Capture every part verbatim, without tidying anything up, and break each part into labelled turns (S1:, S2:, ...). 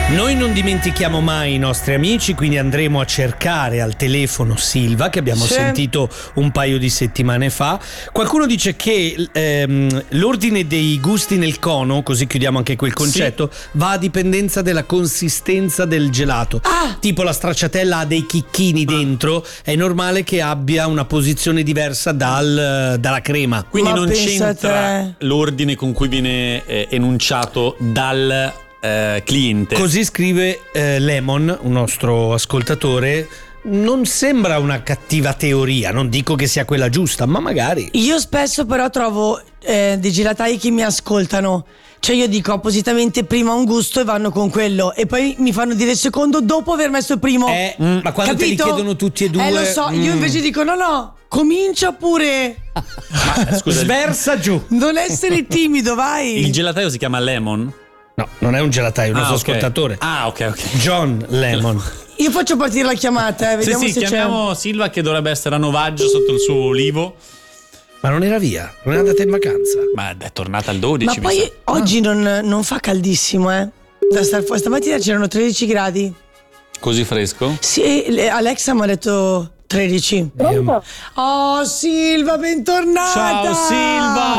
S1: Noi non dimentichiamo mai i nostri amici, quindi andremo a cercare al telefono Silva, che abbiamo
S2: sì.
S1: sentito un paio di settimane fa. Qualcuno dice che ehm, l'ordine dei gusti nel cono, così chiudiamo anche quel concetto, sì. va a dipendenza della consistenza del gelato.
S2: Ah.
S1: Tipo la stracciatella ha dei chicchini dentro, è normale che abbia una posizione diversa dal, dalla crema.
S3: Quindi
S2: Ma
S3: non c'entra
S2: te.
S3: l'ordine con cui viene eh, enunciato dal eh, cliente.
S1: Così scrive eh, Lemon, un nostro ascoltatore. Non sembra una cattiva teoria, non dico che sia quella giusta, ma magari.
S2: Io spesso però trovo eh, dei gelatai che mi ascoltano. Cioè io dico appositamente prima un gusto e vanno con quello, e poi mi fanno dire il secondo dopo aver messo il primo.
S1: Eh, mm, ma quando
S2: capito?
S1: te li chiedono tutti e due.
S2: Eh lo so,
S1: mm.
S2: io invece dico no no, comincia pure.
S3: Ma, scusa,
S1: Sversa giù.
S2: Non essere timido, vai.
S3: il gelataio si chiama Lemon?
S1: No, non è un gelataio, è un
S3: Ah,
S1: nostro
S3: ok.
S1: ascoltatore.
S3: Ah, ok, ok.
S1: John Lemon.
S2: Io faccio partire la chiamata, eh, vediamo
S3: sì, sì,
S2: se
S3: chiamiamo Silva, che dovrebbe essere a Novaggio sotto il suo olivo.
S1: Ma non era via, non è andata in vacanza.
S3: Ma è tornata al
S2: c'è.
S3: dodici.
S2: Ma
S3: mi
S2: poi
S3: sa.
S2: oggi non, non fa caldissimo, eh. Da star fuori stamattina c'erano tredici gradi.
S3: Così fresco?
S2: Sì, le- Alexa mi ha detto tredici.
S4: Pronto?
S2: Oh Silva, bentornata.
S3: Ciao Silva!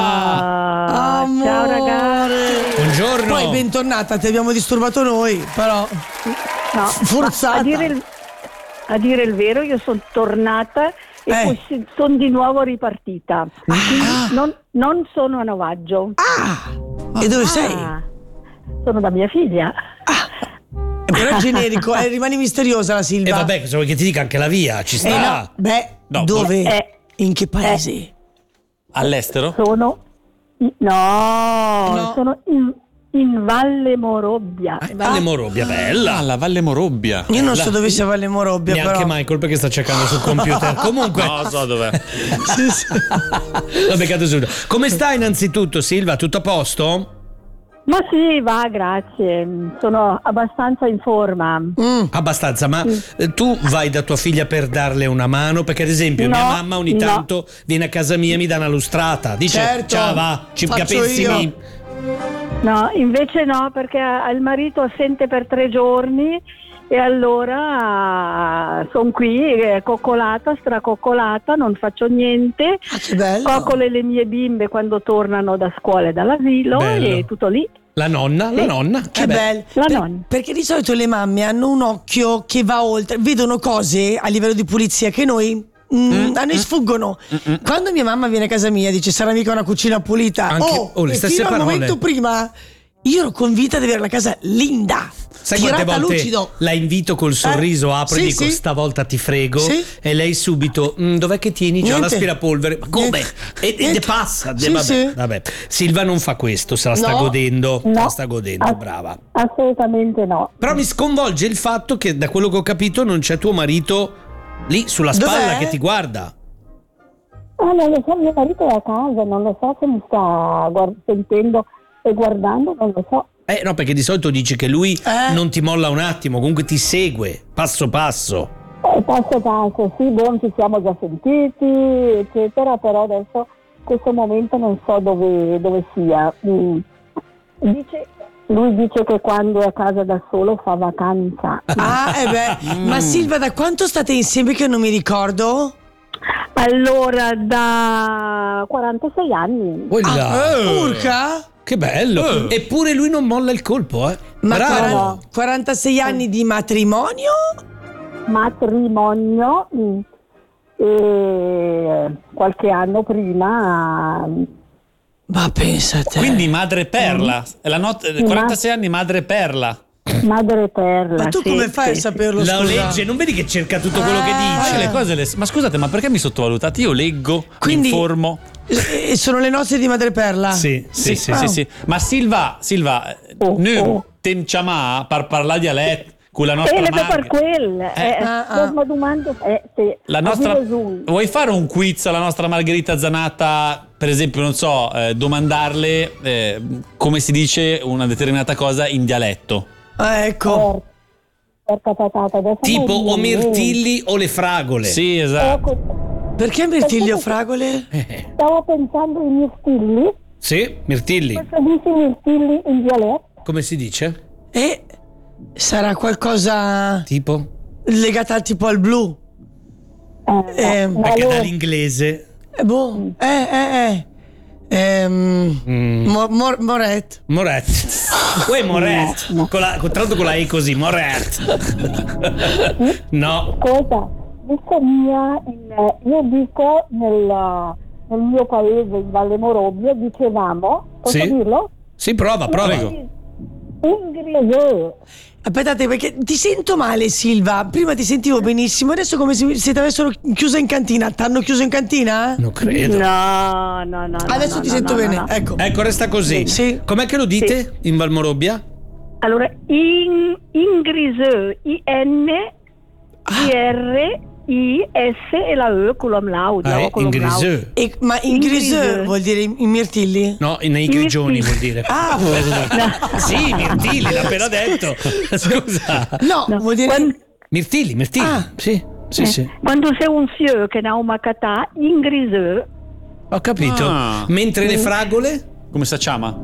S4: Ah,
S2: Amore.
S4: ciao ragazzi.
S1: Buongiorno.
S2: Poi bentornata, ti abbiamo disturbato noi, però
S4: No,
S2: forzata.
S4: ma a dire il, a dire il vero, io sono tornata e
S2: Eh.
S4: poi sono di nuovo ripartita. Quindi non, non sono a Novaggio.
S2: Ah! E dove sei?
S4: Ah, sono da mia figlia.
S2: Però è generico, eh, rimani misteriosa la Silva.
S1: E vabbè, cosa vuoi che ti dica, anche la via, ci
S2: Eh,
S1: sta.
S2: no. Beh,
S3: No,
S2: dove?
S4: eh.
S2: In che paese?
S3: All'estero?
S4: Sono no,
S2: No.
S4: sono in, in Valle Morobbia.
S1: Eh, Valle Morobbia, bella.
S3: Ah, la Valle Morobbia.
S2: Io non
S3: La-
S2: so dove sia Valle Morobbia,
S1: Neanche
S2: però.
S1: Michael, perché sta cercando sul computer. Comunque,
S3: No, so dov'è.
S2: Sì, sì.
S1: l'ho beccato subito. Come stai innanzitutto, Silva? Tutto a posto?
S4: Ma sì, va, grazie. Sono abbastanza in forma.
S2: Mm.
S1: Abbastanza, ma eh, tu vai da tua figlia per darle una mano? Perché ad esempio
S4: No,
S1: mia mamma ogni
S4: no.
S1: tanto viene a casa mia e mi dà una lustrata. Dice,
S2: Certo,
S1: ciao va, ci
S2: faccio
S1: capissimi.
S2: io.
S4: No, invece no, perché ha il marito assente per tre giorni e allora sono qui, eh, coccolata, stracoccolata, non faccio niente.
S2: Ah, che bello.
S4: Coccole le mie bimbe quando tornano da scuola e dall'asilo
S1: Bello.
S4: e tutto lì.
S1: La nonna, la
S4: Sì.
S1: nonna.
S2: Che
S1: Eh beh.
S2: bello.
S4: La
S2: Per-
S4: nonna.
S2: perché di solito le mamme hanno un occhio che va oltre, vedono cose a livello di pulizia che noi mm, a noi sfuggono. Quando mia mamma viene a casa mia dice sarà mica una cucina pulita.
S1: Anche-
S2: oh,
S1: oh, le
S2: e
S1: stesse
S2: fino
S1: parole.
S2: al momento prima io ero convinta di avere la casa linda.
S1: Sai quante
S2: tirata
S1: volte
S2: lucido.
S1: la invito col sorriso, apro e
S2: sì,
S1: dico
S2: sì.
S1: stavolta ti frego,
S2: Sì.
S1: e lei subito "Mm, dov'è che tieni già
S2: Niente.
S1: l'aspirapolvere?" Ma come?
S2: Niente.
S1: E, e
S2: Niente.
S1: te passa.
S2: Sì,
S1: vabbè,
S2: sì.
S1: vabbè. Silva non fa questo, se la sta
S2: No.
S1: godendo, se
S4: No.
S1: la sta godendo,
S4: Ah.
S1: brava.
S4: Assolutamente no.
S1: Però mi sconvolge il fatto che da quello che ho capito non c'è tuo marito lì sulla spalla
S2: Dov'è?
S1: che ti guarda.
S4: Ah, non lo so, mio marito è a casa, non lo so se mi sta guard- sentendo e guardando, non lo so.
S1: Eh no, perché di solito dici che lui
S2: Eh.
S1: non ti molla un attimo, comunque ti segue passo passo.
S4: Eh, passo passo, sì, buon, ci siamo già sentiti, eccetera, però adesso in questo momento non so dove, dove sia. Mm. Dice, lui dice che quando è a casa da solo fa vacanza.
S2: Ah, eh beh. Ma Silva, da quanto state insieme che non mi ricordo?
S4: Allora, da quarantasei anni.
S1: Oh là.
S2: Ah, urca?
S1: Che bello.
S3: Eh.
S1: Eppure lui non molla il colpo, eh.
S2: Ma
S1: Bravo.
S2: quaranta quarantasei anni di matrimonio?
S4: Matrimonio mm, e qualche anno prima mm,
S2: Ma pensa a te.
S3: Quindi madre perla. È la not- quarantasei anni madre perla.
S4: madre perla.
S2: Ma tu
S4: sì,
S2: come fai
S4: sì,
S2: a saperlo?
S1: La
S2: scusa?
S1: legge, non vedi che cerca tutto quello che
S2: Ah.
S3: Ma io
S1: dice?
S3: le cose le- Ma scusate, ma perché mi sottovalutate? Io leggo,
S2: Quindi-
S3: mi informo.
S2: E sono le nozze di Madreperla?
S1: Sì, sì, sì.
S3: sì,
S2: Ah.
S3: sì. Ma Silva, Silva,
S4: Oh,
S3: noi
S4: oh.
S3: tem chiamà per parlare dialetto con la
S4: E
S3: nostra
S4: le
S3: madre.
S4: per quel,
S3: Eh,
S4: eh,
S2: ah, ah.
S4: ma domando, eh, sì,
S3: La
S4: a
S3: nostra...
S4: dire giù.
S3: Vuoi fare un quiz alla nostra Margherita Zanata? Per esempio, non so, eh, domandarle eh, come si dice una determinata cosa in dialetto.
S2: Ah, ecco.
S4: Porca patata, adesso
S1: Tipo
S4: non
S1: o
S4: mi viene.
S1: mirtilli o le fragole.
S3: Sì, esatto.
S4: Ecco,
S2: Perché mirtilli o fragole?
S1: Eh,
S4: stavo pensando ai mirtilli,
S1: sì, mirtilli.
S4: cosa dici mirtilli in dialetto?
S1: Come si dice?
S2: E Sarà qualcosa
S1: Tipo?
S2: legata tipo al blu.
S4: Eh,
S2: Eh,
S4: no,
S1: Perché
S4: allora-
S1: dall'inglese.
S2: Eh, boh, eh, eh, eh. Ehm,
S1: Mm.
S2: Mo- Mor- Moret.
S1: Moret. Uè, Moret.
S4: No, no.
S1: Con la, con, tra l'altro con la E così, Moret. No.
S4: Cosa? Dico mia, in- io dico nel, nel mio paese, in Valle Morobio, dicevamo, posso
S1: Sì.
S4: dirlo?
S1: Sì, prova, prova.
S4: Ingriseux.
S2: Aspettate, perché ti sento male, Silva. Prima ti sentivo benissimo, adesso come se, se ti avessero chiuso in cantina. T'hanno chiuso in cantina?
S1: Non credo.
S4: No, no, no.
S2: Adesso
S4: no,
S2: ti
S4: no,
S2: sento
S4: no,
S2: bene,
S4: no, no.
S2: ecco.
S1: Ecco, resta così.
S2: Sì.
S1: Com'è che lo dite in Valmorobbia?
S4: Allora, in, Ingriseux, I N G R I S e la E con l'umlaut.
S1: Ah,
S4: la O
S1: è
S4: con
S1: in
S4: l'umlaut.
S1: griseux.
S2: E- ma in
S4: In
S2: griseux
S4: griseux.
S2: vuol dire i mirtilli?
S1: No, nei grigioni vuol dire.
S2: Ah,
S1: Sì, mirtilli, l'ha appena detto. Scusa.
S2: no,
S4: No,
S2: vuol dire
S4: quando,
S1: Mirtilli, mirtilli.
S2: Ah.
S1: Sì, sì,
S4: eh,
S1: sì.
S4: quando c'è un fieu che ha un macatà, Ingriseux.
S1: Ho capito.
S3: Ah.
S1: Mentre le fragole?
S3: Come si chiama?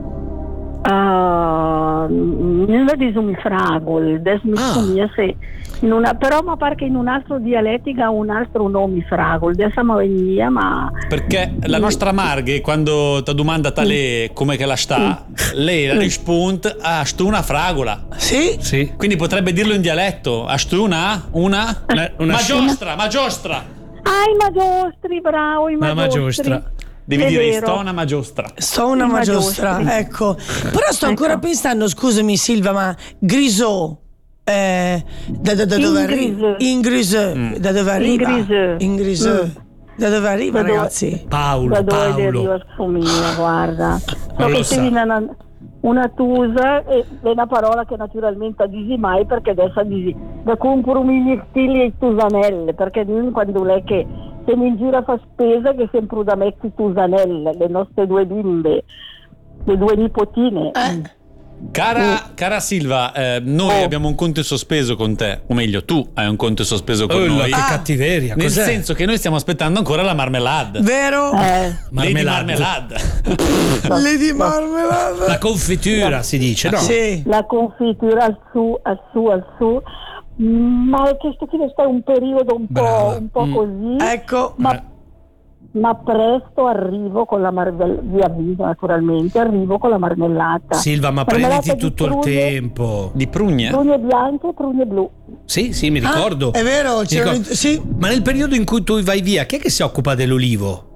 S4: Uh, non è un fragol, adesso mi
S1: Ah.
S4: sfugge, sì. In una, però ma pare che in un altro dialetto ha un altro nome fragol, adesso mi venia, ma
S3: Perché la nostra Marghe, quando ti domanda tale come che la sta, lei la risponde, ah, sto una fragola.
S2: sì?
S1: Sì.
S3: Quindi potrebbe dirlo in dialetto, ah, sto una? Una?
S1: Una- una
S3: Magiostra, magiostra.
S4: ah, i magiostri, bravo, i
S1: Una
S4: magiostri.
S1: magiostra.
S3: Devi
S4: È
S3: dire,
S4: vero.
S3: sto una magiostra.
S2: Sto una
S4: I
S2: magiostra,
S4: magiostri.
S2: ecco. Però sto ancora
S4: Ecco.
S2: pensando, scusami Silva, ma Grisò eh, da, da- da dove
S4: In
S2: arriva?
S4: Griseux.
S2: In Griseux, da dove arriva?
S4: Griseux.
S2: In Griseux.
S4: Mm.
S2: Da dove arriva,
S4: Da dove-
S2: ragazzi?
S1: Paolo,
S4: Da dove
S1: Paolo.
S4: deriva sfumina, guarda.
S1: Non lo
S4: Perché
S1: sa.
S4: se viene una, una tusa è è una parola che naturalmente dici mai perché adesso dici da comprumi mirtilli e tusanelle, perché noi quando lei che se mi gira fa spesa che sempre da metti tusanelle, le nostre due bimbe, le due nipotine.
S2: Eh,
S3: Cara, cara Silva, eh, noi
S4: Oh.
S3: abbiamo un conto in sospeso con te, o meglio, tu hai un conto in sospeso con
S1: Oh,
S3: noi.
S1: che cattiveria.
S3: Nel
S1: Cos'è?
S3: senso che noi stiamo aspettando ancora la marmelade.
S2: vero?
S4: Eh,
S3: Lady
S1: Marmelade.
S3: Marmelade.
S2: Lady Marmelade.
S1: La confittura si dice, no?
S2: Sì.
S4: la confitura al su, al su, al su. Ma è che sto qui sta un periodo un
S1: Brava.
S4: po', un po'
S1: Mm.
S4: così.
S2: Ecco.
S4: Ma, ma presto arrivo con la marmellata, vi avviso naturalmente, arrivo con la marmellata.
S1: Silva, ma
S4: Marmellata
S1: prenditi
S4: di
S1: tutto il
S4: prugne,
S1: tempo.
S3: Di prugne?
S4: Prugne bianche e prugne blu.
S1: Sì, sì, mi ricordo.
S2: Ah, è vero,
S1: Mi
S2: c'erano-
S1: ricordo.
S2: sì.
S1: Ma nel periodo in cui tu vai via, chi è che si occupa dell'olivo?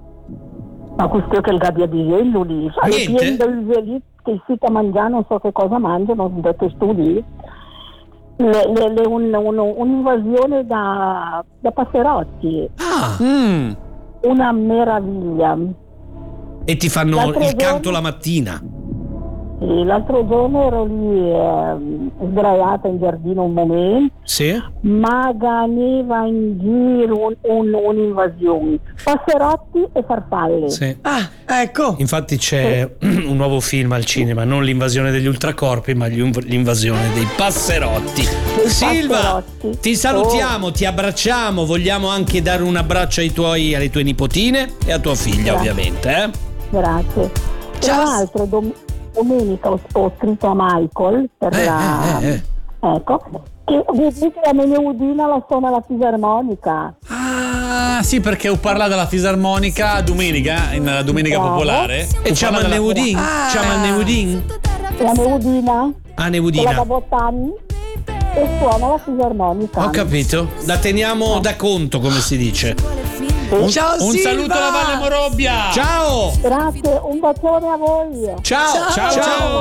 S4: Ma questo è che il gabbiabisello lì. Sai,
S1: Niente?
S4: pieno del gelì che si sta mangiando, non so che cosa mangia, non ho detto stu lì. Le, le, le, un, un, un'invasione da, da passerotti,
S1: Ah,
S3: Mm.
S4: una meraviglia.
S1: e ti fanno
S4: L'altro
S1: il canto
S4: giorno-
S1: la mattina.
S4: Sì, l'altro giorno ero lì ehm, sdraiata in giardino un momento,
S1: Sì?
S4: ma ganeva in giro un, un, un'invasione. Passerotti e farfalle.
S1: Sì.
S2: Ah, ecco.
S1: Infatti c'è un nuovo film al cinema, non l'invasione degli ultracorpi, ma gli- l'invasione dei passerotti. Silva,
S4: passerotti.
S1: ti salutiamo, ti abbracciamo, vogliamo anche dare un abbraccio ai tuoi, alle tue nipotine e a tua figlia,
S4: Grazie.
S1: ovviamente. Eh?
S4: Grazie. Tra
S2: Ciao.
S4: l'altro dom- domenica ho, ho scritto a Michael per
S1: Eh,
S4: la...
S1: eh, eh.
S4: Ecco, che dice che la meneudina la suona la fisarmonica.
S3: Ah, sì, perché ho parlato della fisarmonica domenica, in la domenica
S4: Bravo.
S3: popolare.
S1: E
S3: Ho
S1: c'è
S3: parlato
S1: il
S3: della-
S1: Neudin?
S2: Ah.
S1: C'è il Neudin?
S4: La meneudina,
S1: Ah,
S4: quella
S1: Neudina.
S4: da Bottani, e suona la fisarmonica.
S1: Ho capito. La teniamo da conto, come si dice.
S3: Un,
S2: Ciao,
S3: un
S2: Silva.
S3: saluto alla Valle Morobbia.
S1: Ciao!
S4: Grazie, un bacione a voi.
S1: Ciao, ciao, ciao!